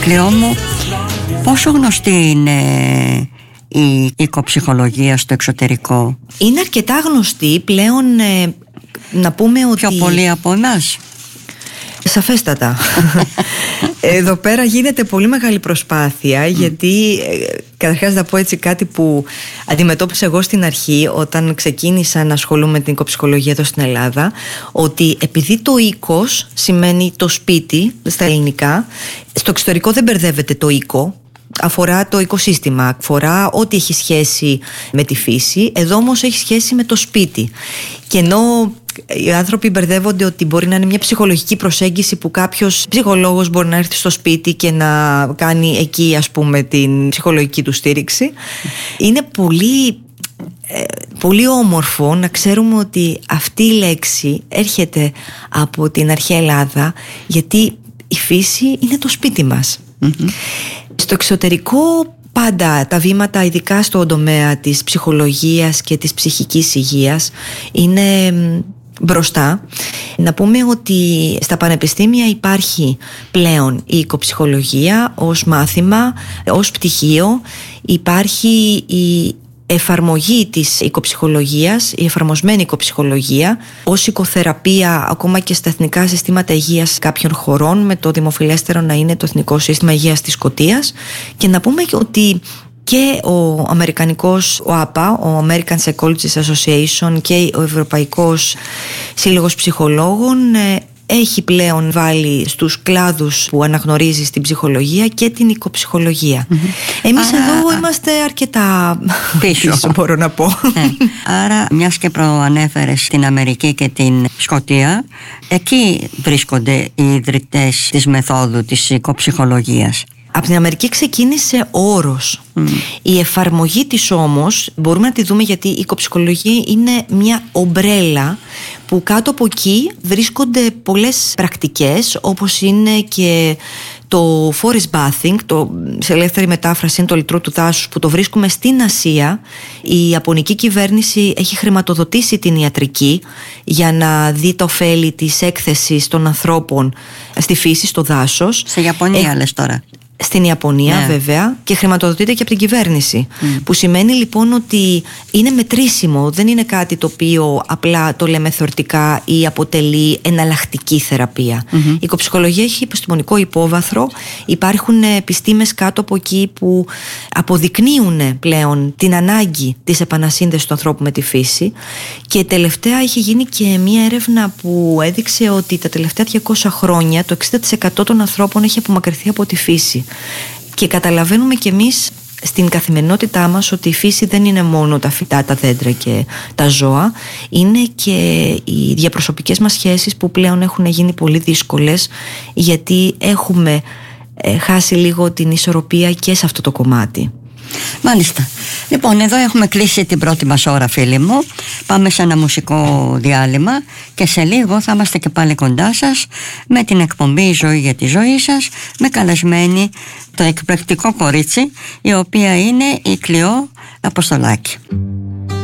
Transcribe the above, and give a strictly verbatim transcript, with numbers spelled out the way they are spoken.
Κλειό μου, πόσο γνωστή είναι η οικοψυχολογία στο εξωτερικό? Είναι αρκετά γνωστή πλέον, ε, να πούμε ότι... Πιο πολύ από εμάς. Σαφέστατα. Εδώ πέρα γίνεται πολύ μεγάλη προσπάθεια, γιατί ε, καταρχάς να πω έτσι κάτι που αντιμετώπισα εγώ στην αρχή όταν ξεκίνησα να ασχολούμαι με την οικοψυχολογία εδώ στην Ελλάδα, ότι επειδή το οίκος σημαίνει το σπίτι στα ελληνικά, στο εξωτερικό δεν μπερδεύεται το οίκο, αφορά το οικοσύστημα, αφορά ό,τι έχει σχέση με τη φύση. Εδώ όμως έχει σχέση με το σπίτι. Και ενώ οι άνθρωποι μπερδεύονται ότι μπορεί να είναι μια ψυχολογική προσέγγιση που κάποιος ψυχολόγος μπορεί να έρθει στο σπίτι και να κάνει εκεί, ας πούμε, την ψυχολογική του στήριξη, είναι πολύ... πολύ όμορφο να ξέρουμε ότι αυτή η λέξη έρχεται από την αρχαία Ελλάδα, γιατί η φύση είναι το σπίτι μας. Mm-hmm. Στο εξωτερικό πάντα τα βήματα, ειδικά στον τομέα της ψυχολογίας και της ψυχικής υγείας, είναι μπροστά. Να πούμε ότι στα πανεπιστήμια υπάρχει πλέον η οικοψυχολογία ως μάθημα, ως πτυχίο. Υπάρχει η εφαρμογή της οικοψυχολογίας, η εφαρμοσμένη οικοψυχολογία ως οικοθεραπεία ακόμα και στα εθνικά συστήματα υγείας κάποιων χωρών, με το δημοφιλέστερο να είναι το Εθνικό Σύστημα Υγείας της Σκωτίας. Και να πούμε ότι και ο αμερικανικός, ο έι πι έι, ο American Psychologist Association, και ο Ευρωπαϊκός Σύλλογος Ψυχολόγων έχει πλέον βάλει στους κλάδους που αναγνωρίζει στην ψυχολογία και την οικοψυχολογία. Mm-hmm. Εμείς άρα, εδώ είμαστε αρκετά πίσω, πίσω μπορώ να πω. Ναι. Άρα, μιας και προανέφερες την Αμερική και την Σκωτία, εκεί βρίσκονται οι ιδρυτές της μεθόδου της οικοψυχολογίας. Από την Αμερική ξεκίνησε ο όρος. Mm. Η εφαρμογή της όμως μπορούμε να τη δούμε, γιατί η οικοψυχολογία είναι μια ομπρέλα που κάτω από εκεί βρίσκονται πολλές πρακτικές, όπως είναι και το forest bathing, το, σε ελεύθερη μετάφραση είναι το λυτρό του δάσους, που το βρίσκουμε στην Ασία. Η Ιαπωνική κυβέρνηση έχει χρηματοδοτήσει την ιατρική για να δει το ωφέλη της έκθεσης των ανθρώπων στη φύση, στο δάσος. Σε Ιαπωνία ε, λες τώρα? Στην Ιαπωνία, ναι, βέβαια, και χρηματοδοτείται και από την κυβέρνηση. Mm. Που σημαίνει λοιπόν ότι είναι μετρήσιμο, δεν είναι κάτι το οποίο απλά το λέμε θεωρητικά ή αποτελεί εναλλακτική θεραπεία. Mm-hmm. Η οικοψυχολογία έχει επιστημονικό υπόβαθρο, υπάρχουν επιστήμες κάτω από εκεί που αποδεικνύουν πλέον την ανάγκη της επανασύνδεσης του ανθρώπου με τη φύση. Και τελευταία έχει γίνει και μια έρευνα που έδειξε ότι τα τελευταία διακόσια χρόνια το εξήντα τοις εκατό των ανθρώπων έχει απομακρυνθεί από τη φύση. Και καταλαβαίνουμε κι εμείς στην καθημερινότητά μας ότι η φύση δεν είναι μόνο τα φυτά, τα δέντρα και τα ζώα, είναι και οι διαπροσωπικές μας σχέσεις που πλέον έχουν γίνει πολύ δύσκολες, γιατί έχουμε ε, χάσει λίγο την ισορροπία και σε αυτό το κομμάτι. Μάλιστα. Λοιπόν, εδώ έχουμε κλείσει την πρώτη μας ώρα, φίλοι μου. Πάμε σε ένα μουσικό διάλειμμα και σε λίγο θα είμαστε και πάλι κοντά σας με την εκπομπή «Η ζωή για τη ζωή σας», με καλεσμένη το εκπληκτικό κορίτσι, η οποία είναι η Κλειό Αποστολάκη.